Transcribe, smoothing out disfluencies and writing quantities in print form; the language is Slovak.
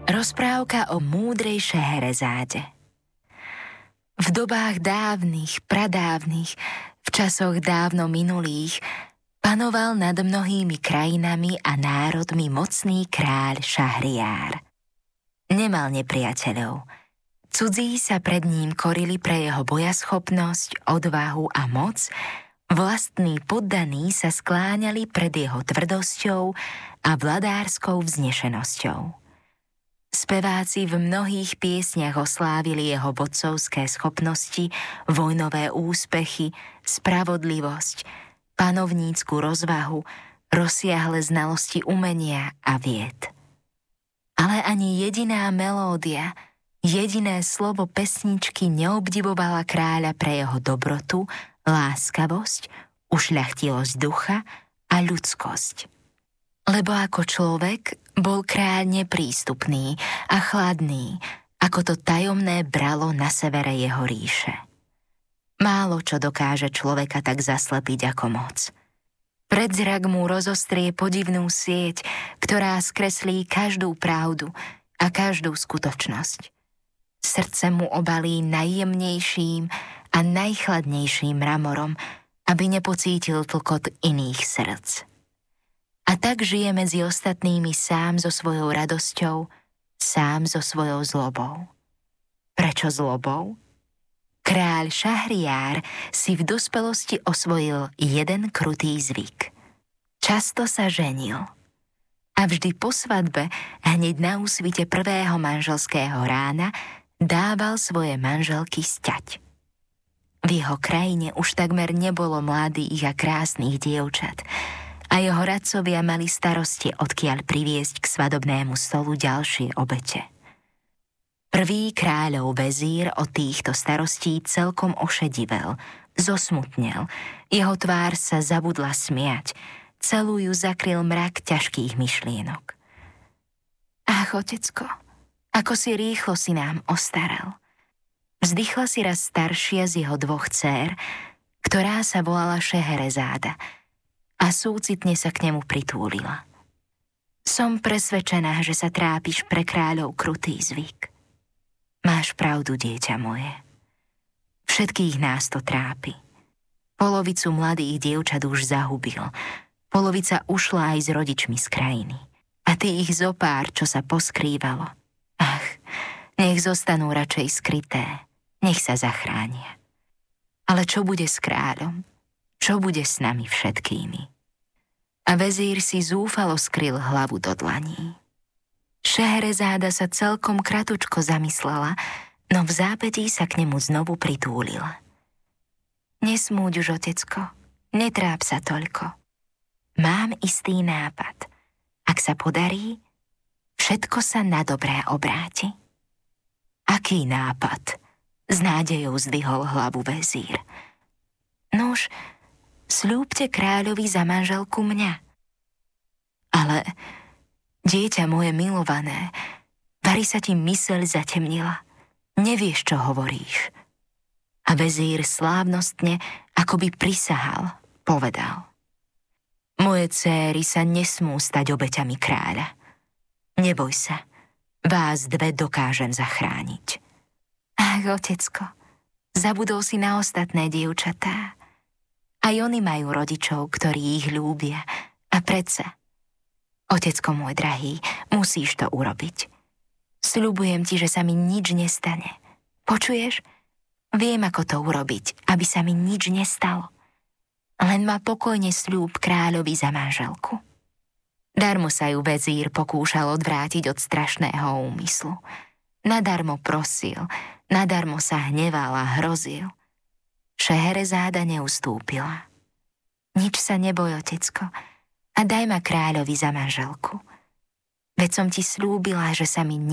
Rozprávka o múdrej Šeherezáde. V dobách dávnych, pradávnych, v časoch dávno minulých, panoval nad mnohými krajinami a národmi mocný kráľ Šahriár. Nemal nepriateľov. Cudzí sa pred ním korili pre jeho bojaschopnosť, odvahu a moc, vlastní poddaní sa skláňali pred jeho tvrdosťou a vladárskou vznešenosťou. Speváci v mnohých piesniach oslávili jeho vodcovské schopnosti, vojnové úspechy, spravodlivosť, panovnícku rozvahu, rozsiahle znalosti umenia a vied. Ale ani jediná melódia, jediné slovo pesničky neobdivovala kráľa pre jeho dobrotu, láskavosť, ušľachtilosť ducha a ľudskosť. Lebo ako človek bol kráľ neprístupný a chladný, ako to tajomné bralo na severe jeho ríše. Málo čo dokáže človeka tak zaslepiť ako moc. Predzrak mu rozostrie podivnú sieť, ktorá skreslí každú pravdu a každú skutočnosť. Srdce mu obalí najjemnejším a najchladnejším mramorom, aby nepocítil tlkot iných srdc. A tak žije medzi ostatnými sám so svojou radosťou, sám so svojou zlobou. Prečo zlobou? Kráľ Šahriár si v dospelosti osvojil jeden krutý zvyk. Často sa ženil. A vždy po svadbe, hneď na úsvite prvého manželského rána, dával svoje manželky sťať. V jeho krajine už takmer nebolo mladých a krásnych dievčat, a jeho radcovia mali starosti, odkiaľ priviesť k svadobnému stolu ďalšie obete. Prvý kráľov vezír od týchto starostí celkom ošedivel, zosmutnel, jeho tvár sa zabudla smiať, celú ju zakryl mrak ťažkých myšlienok. Ach, otecko, ako si rýchlo si nám ostaral. Vzdychla si raz staršia z jeho dvoch dcér, ktorá sa volala Šeherezáda, a súcitne sa k nemu pritúlila. Som presvedčená, že sa trápiš pre kráľov krutý zvyk. Máš pravdu, dieťa moje. Všetkých nás to trápi. Polovicu mladých dievčat už zahubil, polovica ušla aj s rodičmi z krajiny. A tých zopár, čo sa poskrývalo. Ach, nech zostanú radšej skryté, nech sa zachránia. Ale čo bude s kráľom? Čo bude s nami všetkými? A vezír si zúfalo skryl hlavu do dlaní. Šeherezáda sa celkom kratučko zamyslela, no v zápätí sa k nemu znovu pritúlila. Nesmúď už, otecko, netráp sa toľko. Mám istý nápad. Ak sa podarí, všetko sa na dobré obráti. Aký nápad? S nádejou zdvihol hlavu vezír. Nuž, sľúbte kráľovi za manželku mňa. Ale, dieťa moje milované, vari sa ti myseľ zatemnila. Nevieš, čo hovoríš. A vezír slávnostne, akoby prisahal, povedal. Moje céry sa nesmú stať obeťami kráľa. Neboj sa, vás dve dokážem zachrániť. Ach, otecko, zabudol si na ostatné dievčatá. Aj oni majú rodičov, ktorí ich ľúbia. A predsa, otecko môj drahý, musíš to urobiť. Sľubujem ti, že sa mi nič nestane. Počuješ? Viem, ako to urobiť, aby sa mi nič nestalo. Len ma pokojne sľúb kráľovi za manželku. Darmo sa ju vezír pokúšal odvrátiť od strašného úmyslu. Nadarmo prosil, nadarmo sa hneval a hrozil. Šeherezáda neustúpila. Nič sa neboj, otecko, a daj ma kráľovi za manželku. Veď som ti slúbila, že sa mi